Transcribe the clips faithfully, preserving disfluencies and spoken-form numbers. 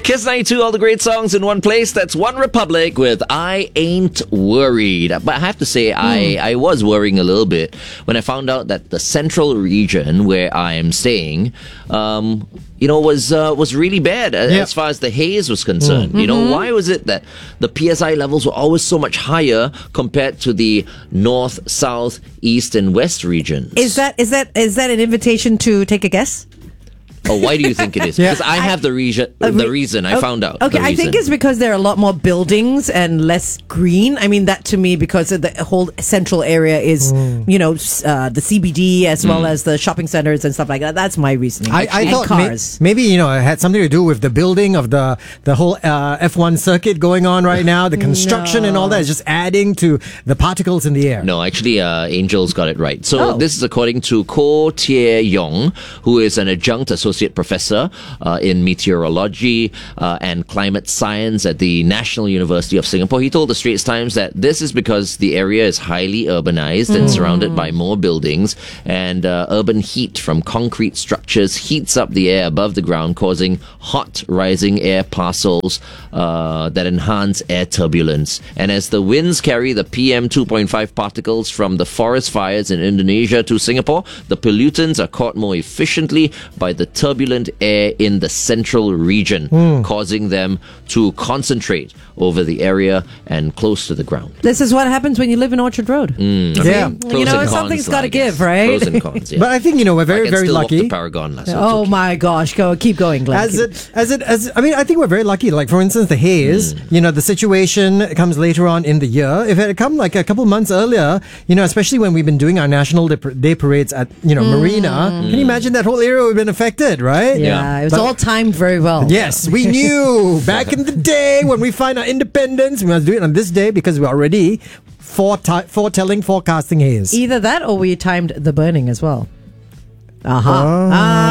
Kiss ninety-two, all the great songs in one place. That's One Republic with I Ain't Worried. But I have to say, mm. I, I was worrying a little bit when I found out that the central region where I am staying, um, you know, was uh, was really bad yep. as far as the haze was concerned. Mm. You know, mm-hmm. why was it that the P S I levels were always so much higher compared to the north, south, east, and west regions? Is that is that is that an invitation to take a guess? Oh, why do you think it is? Because yeah. I have the reason. Uh, the reason I okay, found out. Okay, I think it's because there are a lot more buildings and less green. I mean, that to me, because the whole central area is, mm. you know, uh, the C B D as mm. well as the shopping centers and stuff like that. That's my reasoning. I, I thought cars. May, maybe you know it had something to do with the building of the the whole uh, F one circuit going on right now. The construction no. and all that is just adding to the particles in the air. No, actually, uh, Angel's got it right. So oh. this is according to Ko Tie Yong, who is an adjunct associate professor uh, in meteorology uh, and climate science at the National University of Singapore. He told the Straits Times that this is because the area is highly urbanized mm. and surrounded by more buildings, and uh, urban heat from concrete structures heats up the air above the ground, causing hot rising air parcels uh, that enhance air turbulence. And as the winds carry the P M two point five particles from the forest fires in Indonesia to Singapore, the pollutants are caught more efficiently by the turbulent air in the central region, mm. causing them to concentrate over the area and close to the ground. This is what happens when you live in Orchard Road. Mm, yeah. Mean, you know, something's got to give, right? Pros and cons, yeah. But I think, you know, we're very, I can very still lucky. Walk to Paragon, so oh okay. my gosh, go, keep going, Glenn. As it, as it, as I mean, I think we're very lucky. Like, for instance, the haze, mm. you know, the situation comes later on in the year. If it had come like a couple months earlier, you know, especially when we've been doing our National Day Parades at, you know, mm. Marina, mm. can you imagine that whole area would have been affected, right? Yeah, yeah. It was but, all timed very well. Yes, we knew back in the day when we find our independence, we must do it on this day because we're already foreti- foretelling, forecasting haze. Either that or we timed the burning as well. Uh-huh. Oh.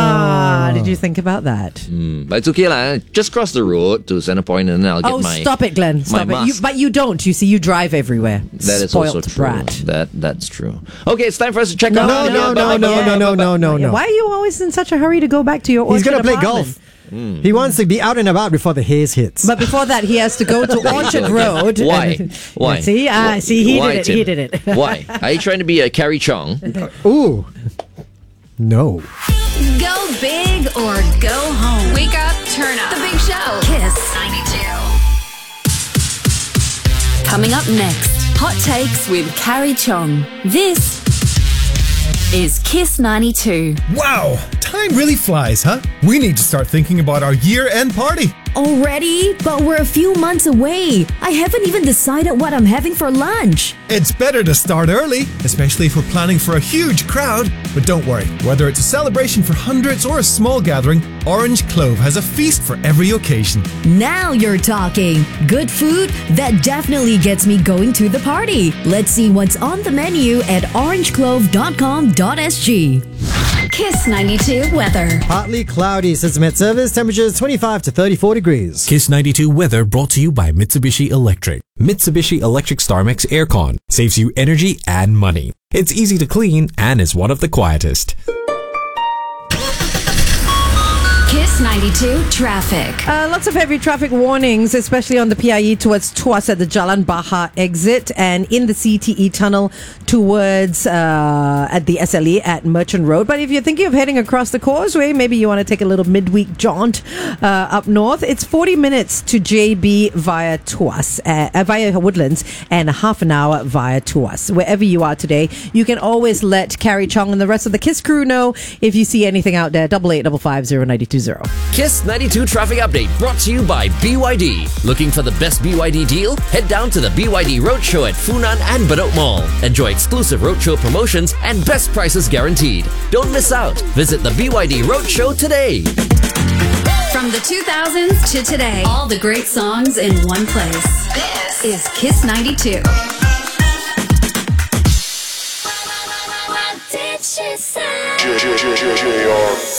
Ah, did you think about that? Mm, but it's okay, lah. Just cross the road to Centrepoint and then I'll get oh, my... Oh, stop it, Glenn. Stop it. You, but you don't. You see, you drive everywhere. That is Spoilt also true. Brat. That, that's true. Okay, it's time for us to check no, out... No, no, no, no, no, no, no, no, no. Why are you always in such a hurry to go back to your Orchard He's going to play apartment? golf. Mm. He wants to be out and about before the haze hits. But before that, he has to go to Orchard Road. Why? And, Why? See, uh, see, he Why, did it. Tim? He did it. Why? Are you trying to be a Carrie Chong? Ooh. No. Go big or go home. Wake up, turn up. The Big Show. Kiss ninety-two. Coming up next, Hot Takes with Carrie Chong. This is Kiss ninety-two. Wow, time really flies, huh? We need to start thinking about our year-end party. Already? But we're a few months away. I haven't even decided what I'm having for lunch. It's better to start early, especially if we're planning for a huge crowd. But don't worry, whether it's a celebration for hundreds or a small gathering, Orange Clove has a feast for every occasion. Now you're talking. Good food? That definitely gets me going to the party. Let's see what's on the menu at orange clove dot com dot s g. Kiss ninety-two weather. Partly cloudy, says Met Service. Temperatures twenty-five to thirty-four degrees. Kiss ninety-two weather brought to you by Mitsubishi Electric. Mitsubishi Electric StarMix Aircon saves you energy and money. It's easy to clean and is one of the quietest. Kiss ninety-two traffic. Uh, lots of heavy traffic warnings, especially on the P I E towards Tuas at the Jalan Bahar exit and in the C T E tunnel towards uh, at the S L E at Merchant Road. But if you're thinking of heading across the causeway, maybe you want to take a little midweek jaunt uh, up north. It's forty minutes to J B via Tuas, uh, via Woodlands, and half an hour via Tuas. Wherever you are today, you can always let Carrie Chong and the rest of the Kiss crew know if you see anything out there. Double eight double five zero ninety two zero. Kiss ninety-two traffic update brought to you by B Y D. Looking for the best B Y D deal? Head down to the B Y D Roadshow at Funan and Bedok Mall. Enjoy exclusive roadshow promotions and best prices guaranteed. Don't miss out. Visit the B Y D Roadshow today. From the two thousands to today, all the great songs in one place. This is Kiss ninety-two. What did she say?